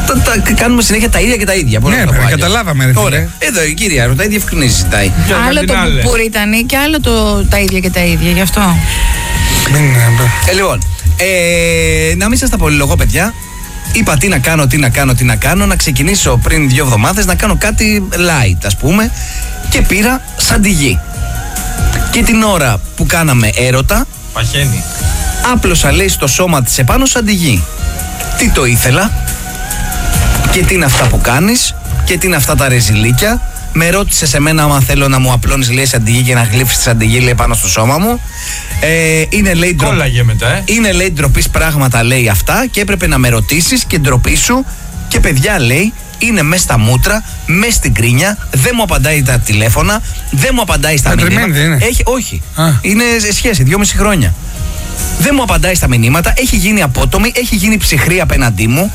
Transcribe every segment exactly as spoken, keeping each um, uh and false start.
τα, τα κάνουμε συνέχεια τα ίδια και τα ίδια. Ναι, ναι, καταλάβαμε. Ρε, ωραία. Εδώ η κυρία ρωτάει, διευκρινίζει, ζητάει. Άλλο το πουριτανί και άλλο το τα ίδια και τα ίδια, γι' αυτό. Ε, λοιπόν, ε, να μην σας τα πολυλογώ, παιδιά. Είπα τι να κάνω, τι να κάνω, τι να κάνω. Να ξεκινήσω πριν δύο εβδομάδες να κάνω κάτι light, ας πούμε. Και πήρα σαντιγί. Και την ώρα που κάναμε έρωτα, παχαίνει. Άπλωσα, λέει, στο σώμα της επάνω σαντιγί. Τι το ήθελα και τι είναι αυτά που κάνεις και τι είναι αυτά τα ρεζιλίκια. Με ρώτησε σε μένα άμα θέλω να μου απλώνεις, λέει, σαντιγί και να γλύφεις σαντιγί, λέει, πάνω στο σώμα μου. Ε, είναι, λέει, ντρο... μετά, ε. είναι, λέει, ντροπής πράγματα, λέει, αυτά και έπρεπε να με ρωτήσεις και ντροπή σου. Και παιδιά, λέει, είναι μέσα στα μούτρα, μέσα στην κρίνια, δεν μου απαντάει τα τηλέφωνα, δεν μου απαντάει στα μηνύματα. Έχει, όχι, Α. είναι σε σχέση, δυόμιση χρόνια. Δεν μου απαντάει στα μηνύματα, έχει γίνει απότομη, έχει γίνει ψυχρή απέναντί μου.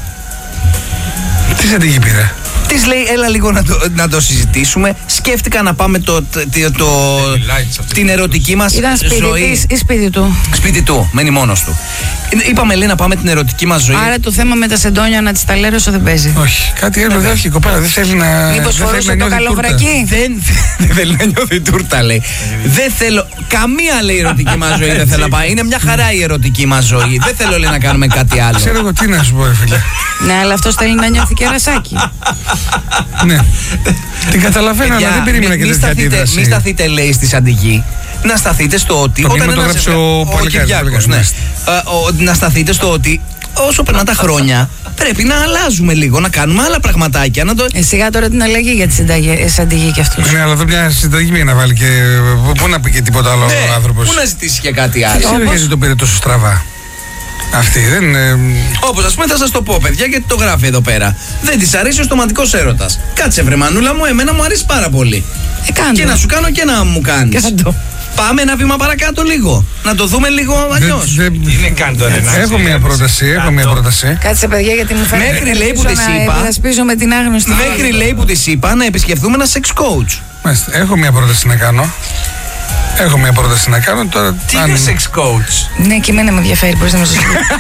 Τι σαντιγί πήρε? Της λέει, έλα λίγο να το, να το συζητήσουμε. Σκέφτηκα να πάμε το, το, το, το, την ερωτική μας Ήταν σπίτι ζωή. Της ή σπίτι του? Σπίτι του, μένει μόνος του. Είπαμε, λέει, να πάμε την ερωτική μας ζωή. Άρα το θέμα με τα σεντόνια να της τα λέρωσω δεν παίζει. Όχι, κάτι άλλο δεν έχει, κοπέλα, δεν θέλει να. Μήπως φορούσε το καλοβρακί? Δεν, δεν θέλει να νιώθει τούρτα, λέει. Δεν θέλω, καμία, λέει, ερωτική μας ζωή δεν θέλω να πάει. Είναι μια χαρά η ερωτική μας ζωή. Δεν θέλω, λέει, να κάνουμε κάτι άλλο. Ξέρω εγώ τι να σου πω, ρε φίλε. Ναι, αλλά αυτός θέλει να νιώθει κερασάκι. Ναι. Την καταλαβαίνω, αλλά δεν περίμενα και τέτοια αντίδραση. Μην σταθείτε, λέει, στη σαντιγί. Να σταθείτε στο ότι. Το όταν το γράψει ο Κυριάκος, ναι. Να σταθείτε στο ότι όσο περνά τα χρόνια πρέπει να αλλάζουμε λίγο, να κάνουμε άλλα πραγματάκια. Να το... Ε, σιγά τώρα την αλλαγή για τη σαντιγί κι αυτούς. Ναι, αλλά εδώ μια συνταγή να βάλει και. Πού να πει και τίποτα άλλο ο άνθρωπος. Πού να ζητήσει και κάτι άλλο. Δεν ξέρω γιατί το πήρε τόσο στραβά. Αυτή δεν είναι. Όπως, ας πούμε, θα σας το πω, παιδιά, γιατί το γράφει εδώ πέρα. Δεν της αρέσει ο στοματικός έρωτας. Κάτσε, βρε μανούλα μου, εμένα μου αρέσει πάρα πολύ. Ε, και να σου κάνω και να μου κάνεις. Πάμε ένα βήμα παρακάτω λίγο. Να το δούμε λίγο αλλιώς. Είναι κάντο, ρε. Έχω μια πρόταση. Έχω μια πρόταση. Κάτσε, παιδιά, γιατί μου φαίνεται. Μέχρι, λέει, που της είπα. Με την άγνωστη. Μέχρι, λέει, που της είπα να επισκεφθούμε ένα sex coach. Μάλιστα. Έχω μια πρόταση να κάνω. Έχω μια πρόταση να κάνω τώρα. Τι είναι sex coach? Ναι, και εμένα με ενδιαφέρει, μπορείς να μας το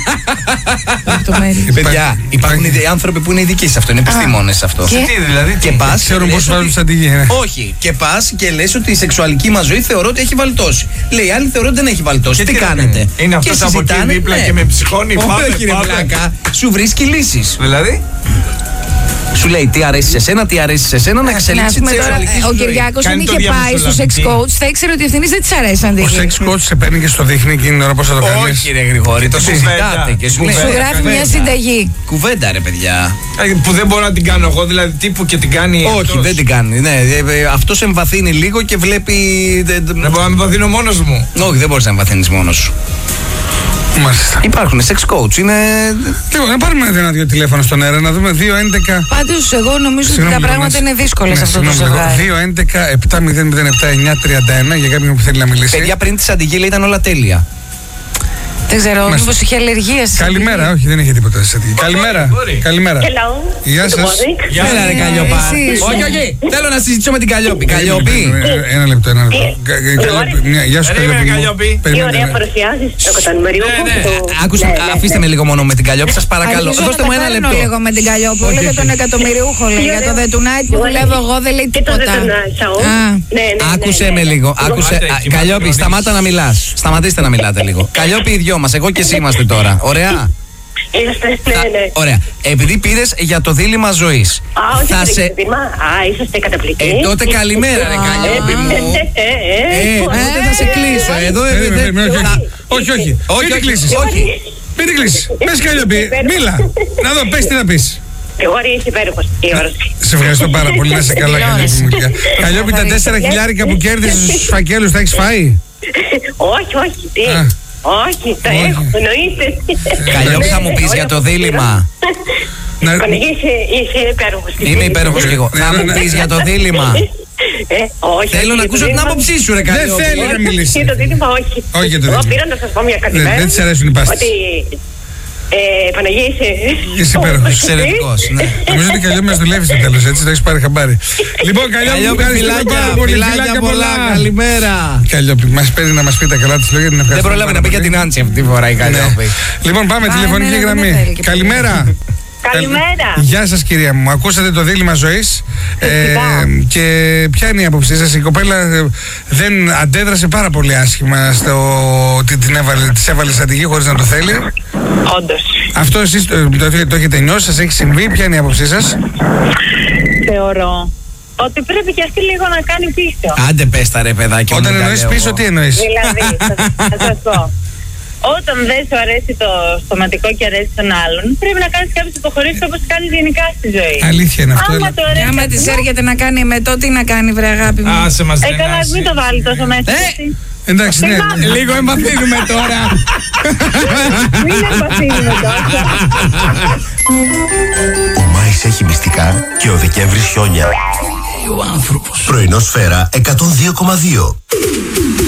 πεις. Παιδιά, υπάρχουν άνθρωποι που είναι ειδικοί σε αυτό, είναι επιστήμονες σε αυτό. Και τι δηλαδή? Και πας. Ξέρουν πώς βάζουν σαντιγί. Όχι, και πας και λες ότι η σεξουαλική μας ζωή θεωρώ ότι έχει βαλτώσει. Λέει, άλλοι θεωρώ ότι δεν έχει βαλτώσει. Τι κάνετε? Είναι αυτός από εκεί δίπλα και με ψυχώνει. Όχι, ρε βλάκα, σου βρίσκει λύσεις. Δηλαδή? Σου λέει τι αρέσει σε σένα, τι αρέσει σε σένα, να εξελίξει τη σεξουαλική σου ζωή. Ο Κυριάκος αν είχε πάει στο sex coach θα ήξερε ότι ευθύνης δεν της αρέσει αν Ο sex coach σε παίρνει και στο δείχνει εκείνη την ώρα πώς θα το κάνεις. Όχι, ρε Γρηγόρη, το συζητάτε και σου γράφει μια συνταγή. Κουβέντα, ρε παιδιά. Που δεν μπορώ να την κάνω εγώ, δηλαδή τύπου και την κάνει. Όχι, δεν την κάνει. Ναι, αυτός εμβαθύνει λίγο και βλέπει. Δεν μπορώ να εμβαθύνω μόνος μου. Όχι, δεν μπορείς να εμβαθύνεις μόνος σου. Μάλιστα. Υπάρχουν sex coach, είναι. Λοιπόν, να πάρουμε ένα-δύο τηλέφωνα στον αέρα, να δούμε δύο έντεκα. Πάντως, εγώ νομίζω ότι τα πράγματα είναι δύσκολα σε αυτό το ζευγάρι. δύο έντεκα επτά μηδέν μηδέν επτά εννιά τριάντα ένα για κάποιον που θέλει να μιλήσει. Παιδιά, πριν τη σαντιγί ήταν όλα τέλεια. Δεν ξέρω, μήπως είχε αλλεργία. Καλημέρα, όχι, δεν είχε τίποτα σαντιγί. Καλημέρα. Καλημέρα. Γεια σας. Γεια σας, ρε Καλλιόπα. Όχι, όχι, θέλω να συζητήσω με την Καλλιόπη. Καλλιόπη. Ένα λεπτό, ένα λεπτό. Γεια σου, Καλλιόπη. Τι ωραία παρουσιάζεις το κατανομερίο. Άκουσα, αφήστε με λίγο μόνο με την Καλλιόπη, σας παρακαλώ. Δώστε μου ένα λεπτό. λίγο με την Καλλιόπη. Όλο για τον εκατομμυριούχο λέει. Για το The Tonight που δουλεύω εγώ δεν λέει τίποτα. Άκουσε με λίγο. Καλλιόπη, σταμάτα να μιλάς. Σταματήστε να μιλάτε λίγο. Καλλιόπη, οι δυο μας, εγώ και εσύ είμαστε τώρα. Ωραία. Είσαστε, ναι, ναι. Ωραία. Επειδή πήρες για το δίλημμα ζωής. Α, όχι θα σε... δίλημμα. Α, είσαστε καταπληκτικοί. Ε, τότε καλημέρα, ρε Καλλιόπη μου. Ε, τότε θα σε κλείσω. Εδώ, όχι, όχι. Όχι, μην κλείσεις. Μην την κλείσεις. Πες Καλλιόπη, μίλα. Να δω, πες τι να πεις. Εγώ είσαι υπέροχος. Σε ευχαριστώ πάρα πολύ. Να είσαι καλά, Καλλιόπη μου. Καλλιόπη, τα τέσσερα χιλιάρικα που κέρδισες στους φακέλους τα έχεις φάει? Όχι, όχι. Τι. Όχι, τα έχω, εννοείται. Καλλιόπη, θα μου πεις για το δίλημμα. Παναγία, είσαι υπέροχος. Είμαι υπέροχος και εγώ. Θα μου πεις για το δίλημμα. Θέλω να ακούσω την άποψή σου, ρε Καλλιόπη. Δεν θέλει να μιλήσει. Για το δίλημμα, όχι. Όχι για το δίλημμα. Εγώ πήρα να σας πω μια καλημέρα. Δεν της αρέσουν οι πάστες. Ε, Παναγία, είσαι. Είσαι υπέροχος. Εξαιρετικός, ναι. Νομίζω ότι Καλλιόπη μας δουλεύει στο τέλος, έτσι, θα έχεις πάρει χαμπάρι. Λοιπόν, Καλλιόπη, φιλάκια, φιλάκια πολλά, καλημέρα. Καλλιόπη, μας παίρνει να μας πει τα καλά της λόγια, την ευχαριστώ. Δεν προλάβει να πει για την Άντσι αυτή τη φορά η Καλλιόπη. Λοιπόν, πάμε, τηλεφωνική γραμμή. Καλημέρα. Καλημέρα. Γεια σας κυρία μου. Ακούσατε το δίλημμα ζωής. Ε, και ποια είναι η άποψή σας? Η κοπέλα ε, δεν αντέδρασε πάρα πολύ άσχημα στο ότι την έβαλε, της έβαλε στρατηγική χωρίς να το θέλει. Όντως. Αυτό εσείς το, το, το, το έχετε νιώσει, σας έχει συμβεί? Ποια είναι η άποψή σας? Θεωρώ ότι πρέπει και αυτή λίγο να κάνει πίσω. Άντε πες τα ρε παιδάκι. Όταν εννοείς πίσω, τι εννοείς? Δηλαδή, θα, θα σας πω. Όταν δεν σου αρέσει το στοματικό και αρέσει τον άλλον, πρέπει να κάνεις κάποιες υποχωρήσεις όπως κάνεις γενικά στη ζωή. Αλήθεια είναι αυτό. Άμα, το αρέσει, άμα της έρχεται να κάνει με το, τι να κάνει, βρε αγάπη μου. Άσε μας Ε, καλά, μην το βάλει τόσο μέσα. Ε! εσύ. Εντάξει, ναι. Λίγο εμπαθύνουμε τώρα. Μην εμπαθύνουμε τόσο. Ο Μάης έχει μυστικά και ο Δεκέμβρης χιόνια. Πρωινό Σφαίρα εκατόν δύο κόμμα δύο.